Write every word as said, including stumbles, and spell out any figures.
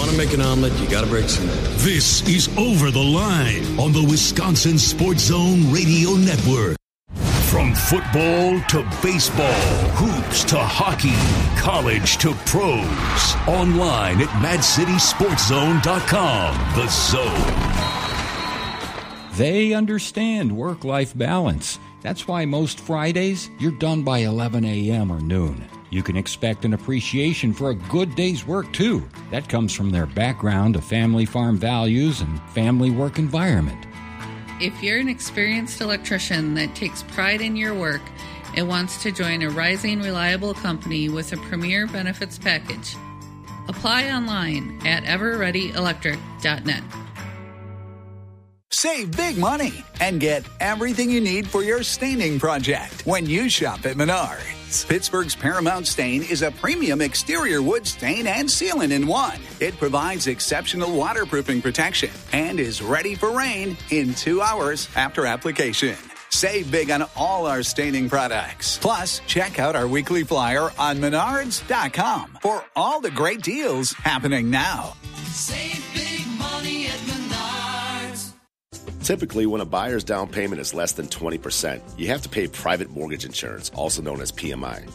Want to make an omelet, you got to break some eggs. This is Over the Line on the Wisconsin Sports Zone Radio Network. From football to baseball, hoops to hockey, college to pros. Online at mad city sports zone dot com. The Zone. They understand work-life balance. That's why most Fridays, you're done by eleven a.m. or noon. You can expect an appreciation for a good day's work, too. That comes from their background of family farm values and family work environment. If you're an experienced electrician that takes pride in your work and wants to join a rising, reliable company with a premier benefits package, apply online at ever ready electric dot net. Save big money and get everything you need for your staining project when you shop at Menards. Pittsburgh's Paramount Stain is a premium exterior wood stain and sealant in one. It provides exceptional waterproofing protection and is ready for rain in two hours after application. Save big on all our staining products. Plus, check out our weekly flyer on menards dot com for all the great deals happening now. Save big money at Menards. Typically, when a buyer's down payment is less than twenty percent, you have to pay private mortgage insurance, also known as P M I.